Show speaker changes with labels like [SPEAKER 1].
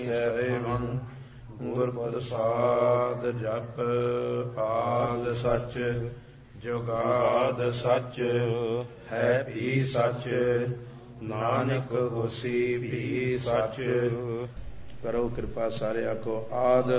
[SPEAKER 1] ਸਹਿਬੰ ਗੁਰ ਪ੍ਰਸਾਦ ਜਪ ਆਦ ਸਚ ਜੁਗਾਦ ਸਚ ਹੈ ਵੀ ਸਚ ਨਾਨਕ ਹੋਸੀ ਵੀ ਸਚ। ਕਰੋ ਕਿਰਪਾ ਸਾਰਿਆਂ ਕੋ ਆਦ